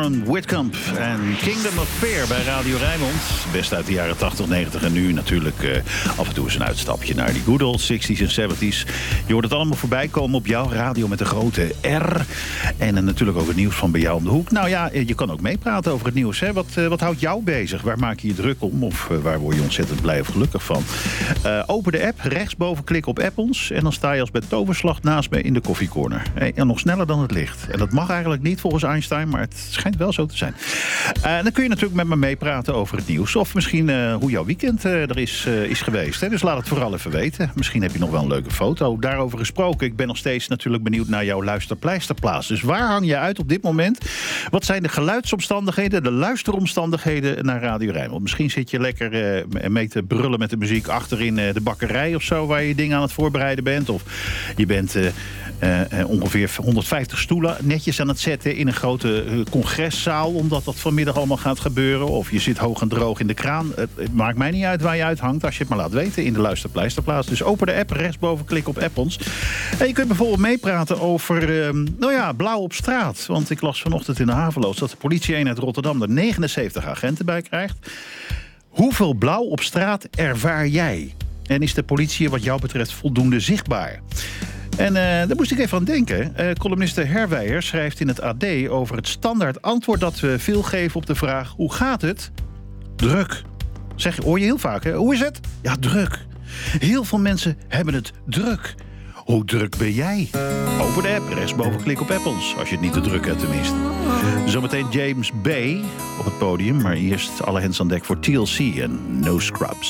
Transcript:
Aaron Whitcomb en Kingdom of Fear bij Radio Rijnmond. Best uit de jaren 80, 90 en nu natuurlijk af en toe eens een uitstapje naar die good old 60s en 70s. Je hoort het allemaal voorbij komen op jouw radio met de grote R. En natuurlijk ook het nieuws van bij jou om de hoek. Nou ja, je kan ook meepraten over het nieuws. Hè? Wat houdt jou bezig? Waar maak je je druk om? Of waar word je ontzettend blij of gelukkig van? Open de app, rechtsboven klik op App ons. En dan sta je als bij toverslag naast me in de koffiecorner. En nog sneller dan het licht. En dat mag eigenlijk niet volgens Einstein, maar het schijnt wel zo te zijn. Dan kun je natuurlijk met me meepraten over het nieuws. Of misschien hoe jouw weekend er is geweest. Hè? Dus laat het vooral even weten. Misschien heb je nog wel een leuke foto. Daarover gesproken. Ik ben nog steeds natuurlijk benieuwd naar jouw luisterpleisterplaats. Dus waar hang je uit op dit moment? Wat zijn de geluidsomstandigheden, de luisteromstandigheden naar Radio Rijnmond? Misschien zit je lekker mee te brullen met de muziek achterin de bakkerij of zo, waar je dingen aan het voorbereiden bent. Of je bent ongeveer 150 stoelen netjes aan het zetten in een grote congreszaal, omdat dat vanmiddag allemaal gaat gebeuren. Of je zit hoog en droog in de kraan. Het maakt mij niet uit waar je uithangt, als je het maar laat weten in de luisterpleisterplaats. Dus open de app, rechtsboven klik op App ons. En je kunt bijvoorbeeld meepraten over blauw op straat. Want ik las vanochtend in de Haveloos dat de politie-eenheid Rotterdam er 79 agenten bij krijgt. Hoeveel blauw op straat ervaar jij? En is de politie wat jou betreft voldoende zichtbaar? En daar moest ik even aan denken. Columniste Herwijer schrijft in het AD over het standaard antwoord dat we veel geven op de vraag: hoe gaat het? Druk. Hoor je heel vaak, hè? Hoe is het? Ja, druk. Heel veel mensen hebben het druk. Hoe druk ben jij? Open de app, rechtsboven klik op Apples. Als je het niet te druk hebt tenminste. Zometeen James Bay op het podium. Maar eerst alle hens aan dek voor TLC en No Scrubs.